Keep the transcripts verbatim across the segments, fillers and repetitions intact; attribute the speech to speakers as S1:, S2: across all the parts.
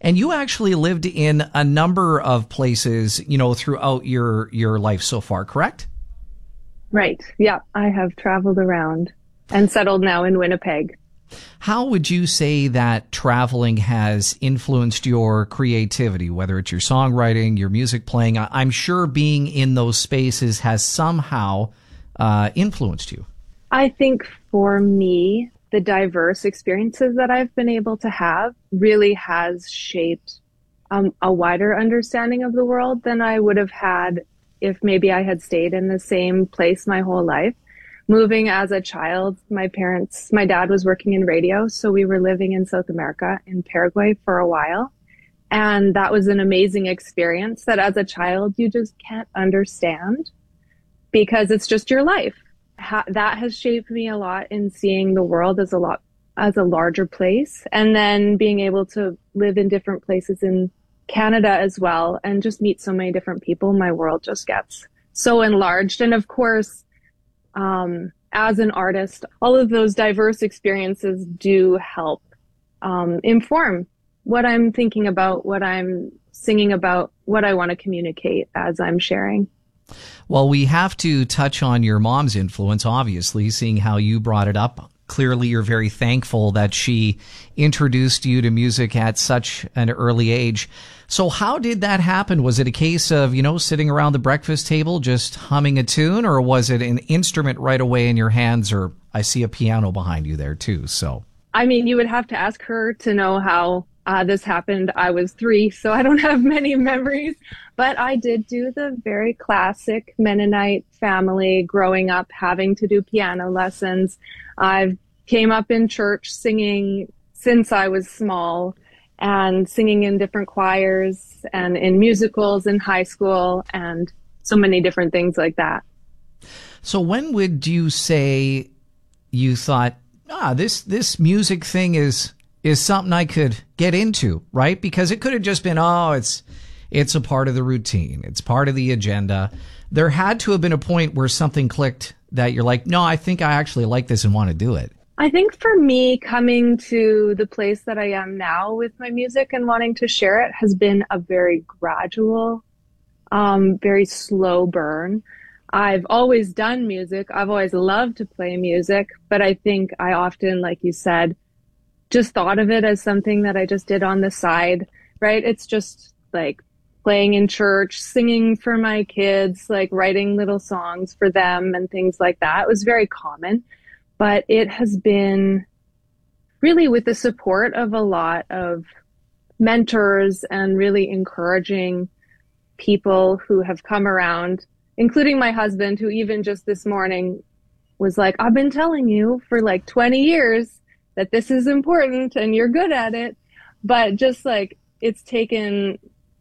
S1: And you actually lived in a number of places, you know, throughout your, your life so far, correct?
S2: Right. Yeah. I have traveled around and settled now in Winnipeg.
S1: How would you say that traveling has influenced your creativity, whether it's your songwriting, your music playing? I'm sure being in those spaces has somehow uh, influenced you.
S2: I think for me, the diverse experiences that I've been able to have really has shaped um, a wider understanding of the world than I would have had if maybe I had stayed in the same place my whole life. Moving as a child, my parents, my dad was working in radio, so we were living in South America, in Paraguay for a while. And that was an amazing experience that as a child, you just can't understand because it's just your life. Ha- that has shaped me a lot in seeing the world as a lot, as a larger place. And then being able to live in different places in Canada as well and just meet so many different people, my world just gets so enlarged. And of course, Um, as an artist, all of those diverse experiences do help um, inform what I'm thinking about, what I'm singing about, what I want to communicate as I'm sharing.
S1: Well, we have to touch on your mom's influence, obviously, seeing how you brought it up. Clearly, you're very thankful that she introduced you to music at such an early age. So how did that happen? Was it a case of, you know, sitting around the breakfast table just humming a tune, or was it an instrument right away in your hands? Or I see a piano behind you there too. So,
S2: I mean, you would have to ask her to know how uh, this happened. I was three, so I don't have many memories, but I did do the very classic Mennonite family growing up, having to do piano lessons. I've came up in church singing since I was small, and singing in different choirs and in musicals in high school and so many different things like that.
S1: So when would you say you thought, ah, this, this music thing is, is something I could get into, right? Because it could have just been, oh, it's, it's a part of the routine. It's part of the agenda. There had to have been a point where something clicked that you're like, no, I think I actually like this and want to do it.
S2: I think for me, coming to the place that I am now with my music and wanting to share it has been a very gradual, um, very slow burn. I've always done music. I've always loved to play music, but I think I often, like you said, just thought of it as something that I just did on the side, right? It's just like playing in church, singing for my kids, like writing little songs for them and things like that. It was very common. But it has been really with the support of a lot of mentors and really encouraging people who have come around, including my husband, who even just this morning was like, I've been telling you for like twenty years that this is important and you're good at it. But just like it's taken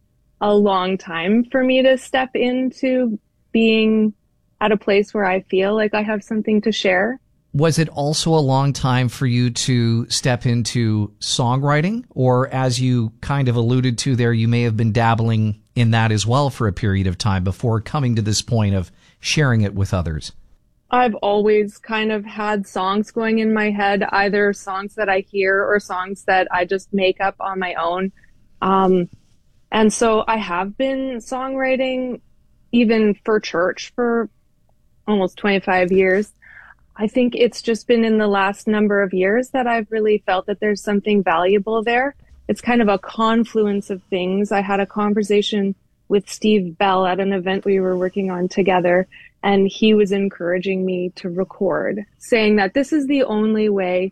S2: a long time for me to step into being at a place where I feel like I have something to share.
S1: Was it also a long time for you to step into songwriting? Or as you kind of alluded to there, you may have been dabbling in that as well for a period of time before coming to this point of sharing it with others?
S2: I've always kind of had songs going in my head, either songs that I hear or songs that I just make up on my own. Um, and so I have been songwriting even for church for almost twenty-five years. I think it's just been in the last number of years that I've really felt that there's something valuable there. It's kind of a confluence of things. I had a conversation with Steve Bell at an event we were working on together, and he was encouraging me to record, saying that this is the only way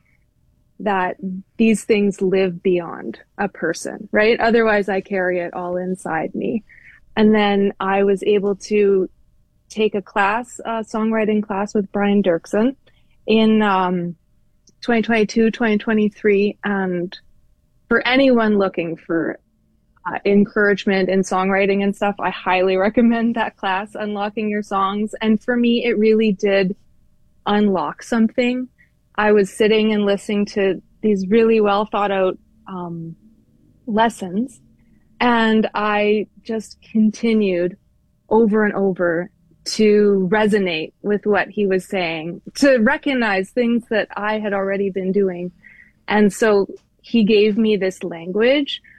S2: that these things live beyond a person, right? Otherwise, I carry it all inside me. And then I was able to take a class, a songwriting class with Brian Dirksen in um, twenty twenty-two, twenty twenty-three. And for anyone looking for uh, encouragement in songwriting and stuff, I highly recommend that class, Unlocking Your Songs. And for me, it really did unlock something. I was sitting and listening to these really well thought out um, lessons, and I just continued over and over to resonate with what he was saying, to recognize things that I had already been doing. And so he gave me this language